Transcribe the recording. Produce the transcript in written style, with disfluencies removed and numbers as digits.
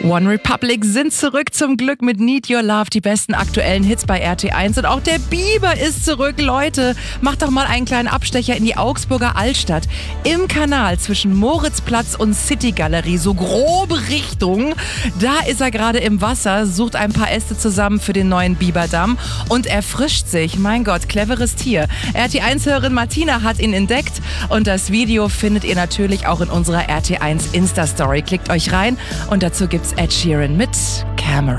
One Republic sind zurück, zum Glück mit Need Your Love, die besten aktuellen Hits bei RT1. Und auch der Biber ist zurück. Leute, macht doch mal einen kleinen Abstecher in die Augsburger Altstadt. Im Kanal zwischen Moritzplatz und City-Galerie, so grobe Richtung. Da ist er gerade im Wasser, sucht ein paar Äste zusammen für den neuen Biberdamm und erfrischt sich. Mein Gott, cleveres Tier. RT1-Hörerin Martina hat ihn entdeckt und das Video findet ihr natürlich auch in unserer RT1 Insta-Story. Klickt euch rein und dazu gibt's Ed Sheeran mit Camera.